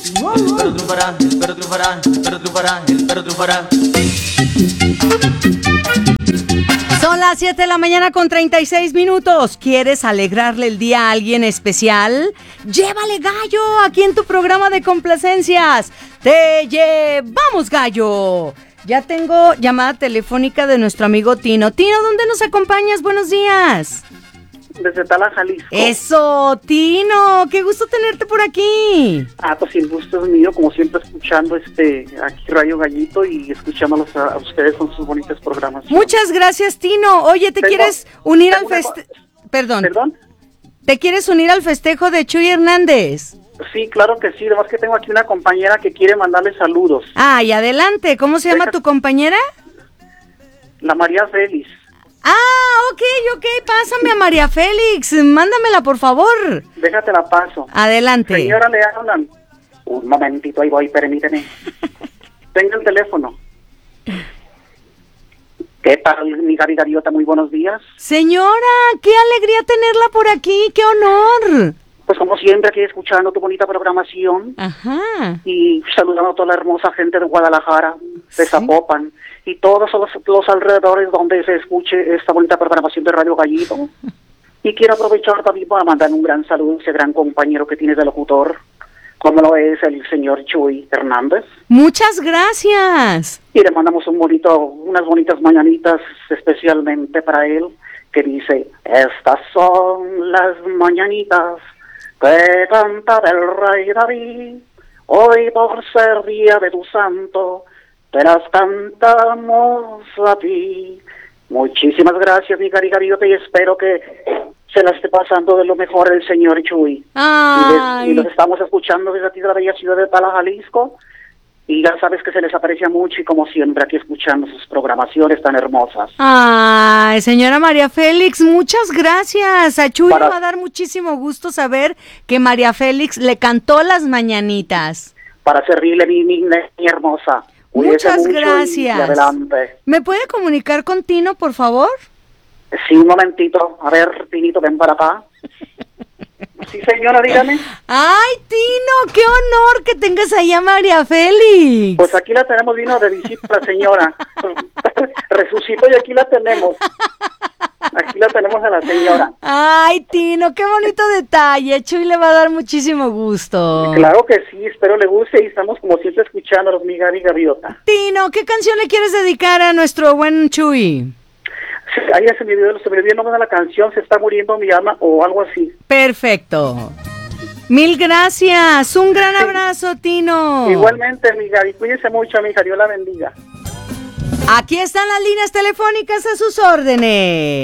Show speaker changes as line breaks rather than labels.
El perro triunfará, el perro triunfará, el perro triunfará, el perro triunfará.
Son las 7 de la mañana con 36 minutos. ¿Quieres alegrarle el día a alguien especial? Llévale gallo aquí en tu programa de complacencias. ¡Te llevamos gallo! Ya tengo llamada telefónica de nuestro amigo Tino. Tino, ¿dónde nos acompañas? Buenos días.
Desde Tala, Jalisco.
Eso, Tino, qué gusto tenerte por aquí.
Pues el gusto es mío, como siempre escuchando aquí Radio Gallito y escuchándolos a ustedes con sus bonitas programas.
Muchas gracias, Tino. Oye, ¿te quieres unir al festejo? Perdón. ¿Te quieres unir al festejo de Chuy Hernández?
Sí, claro que sí, además que tengo aquí una compañera que quiere mandarle saludos.
Y adelante, ¿cómo se llama tu compañera?
La María Félix.
Ok, pásame a María Félix, mándamela por favor.
Déjate la paso.
Adelante.
Señora, le hablan. Un momentito, ahí voy, permíteme. Tenga el teléfono. ¿Qué tal, mi gaviota? Muy buenos días.
Señora, qué alegría tenerla por aquí, qué honor.
Pues como siempre, aquí escuchando tu bonita programación.
Ajá.
Y saludando a toda la hermosa gente de Guadalajara, de Zapopan, y todos los alrededores donde se escuche esta bonita programación de Radio Gallito. Y quiero aprovechar también para mandar un gran saludo a ese gran compañero que tienes de locutor, como lo es el señor Chuy Hernández.
Muchas gracias.
Y le mandamos unas bonitas mañanitas especialmente para él, que dice: estas son las mañanitas que canta el rey David, hoy por ser día de tu santo, te las cantamos a ti. Muchísimas gracias, mi gaviota, y espero que se la esté pasando de lo mejor el señor Chuy. Y los estamos escuchando desde aquí de la bella ciudad de Tala, Jalisco, y ya sabes que se les aprecia mucho y como siempre aquí escuchando sus programaciones tan hermosas.
Señora María Félix, muchas gracias. A Chuy le va a dar muchísimo gusto saber que María Félix le cantó las mañanitas.
Para servirle, mi hermosa.
Muchas gracias.
Y adelante.
¿Me puede comunicar con Tino, por favor?
Sí, un momentito. A ver, Tinito, ven para acá. Sí, señora, dígame.
¡Ay, Tino! ¡Qué honor que tengas ahí a María Félix!
Pues aquí la tenemos, vino de visita la señora. Resucitó y aquí la tenemos. Aquí la tenemos a la señora.
¡Ay, Tino! ¡Qué bonito detalle! Chuy le va a dar muchísimo gusto.
Claro que sí, espero le guste y estamos como siempre escuchándolos, mi gaviota.
Tino, ¿qué canción le quieres dedicar a nuestro buen Chuy?
Ahí se me olvidó el nombre de la canción, Se está muriendo mi alma o algo así.
Perfecto. Mil gracias. Un gran abrazo, Tino.
Igualmente, mi Gaby. Cuídense mucho, mi hija. Dios la bendiga.
Aquí están las líneas telefónicas a sus órdenes.